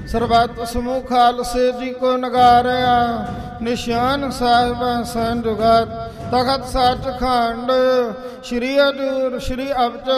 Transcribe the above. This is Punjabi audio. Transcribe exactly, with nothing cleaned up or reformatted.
ਸਰਬੱਤ ਸਮੂਹ ਖਾਲਸੇ ਜੀ ਕੋ ਨਗਾਰਿਆ। ਨਿਸ਼ਾਨ ਸਾਹਿਬ ਸੰਜੁਗਤ ਤਖਤ ਸੱਚਖੰਡ, ਸ਼੍ਰੀ ਹਜ਼ੂਰ ਸ਼੍ਰੀ ਅਬਚਲ